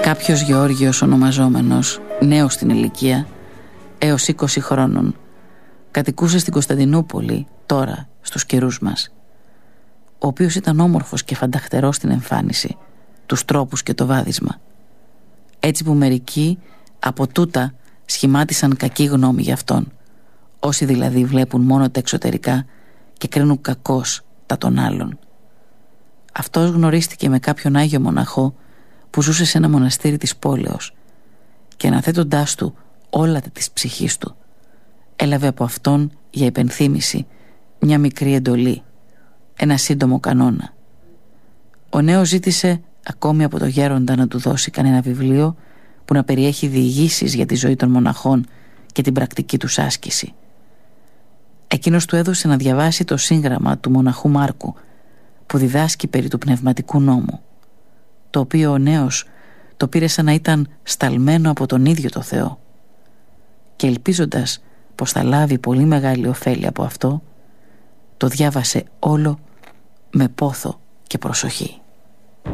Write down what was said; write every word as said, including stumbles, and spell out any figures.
Κάποιος Γεώργιος ονομαζόμενος, νέος στην ηλικία, έως είκοσι χρόνων, κατοικούσε στην Κωνσταντινούπολη τώρα στους καιρούς μας, ο οποίος ήταν όμορφος και φανταχτερός στην εμφάνιση, τους τρόπους και το βάδισμα, έτσι που μερικοί από τούτα σχημάτισαν κακή γνώμη για αυτόν, όσοι δηλαδή βλέπουν μόνο τα εξωτερικά και κρίνουν κακώς τα των άλλων. Αυτός γνωρίστηκε με κάποιον Άγιο Μοναχό που ζούσε σε ένα μοναστήρι της πόλεως και αναθέτοντάς του όλα τα της ψυχής του, έλαβε από αυτόν για υπενθύμηση μια μικρή εντολή, ένα σύντομο κανόνα. Ο νέος ζήτησε ακόμη από το γέροντα να του δώσει κανένα βιβλίο που να περιέχει διηγήσεις για τη ζωή των μοναχών και την πρακτική τους άσκηση. Εκείνος του έδωσε να διαβάσει το σύγγραμμα του μοναχού Μάρκου που διδάσκει περί του πνευματικού νόμου, το οποίο ο νέος το πήρε σαν να ήταν σταλμένο από τον ίδιο το Θεό, και ελπίζοντας πως θα λάβει πολύ μεγάλη ωφέλη από αυτό, το διάβασε όλο με πόθο και προσοχή.